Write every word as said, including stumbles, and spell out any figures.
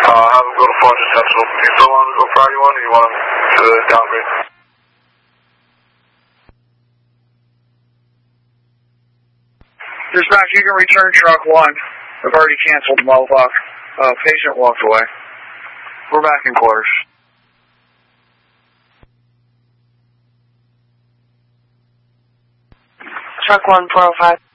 Uh, have them go to Flushing Central. Do you still want them to go Friday one, or you want them to downgrade? Dispatch, you can return truck one. I've already canceled the motherfucker. Uh, patient walked away. We're back in quarters. Truck one, four oh five.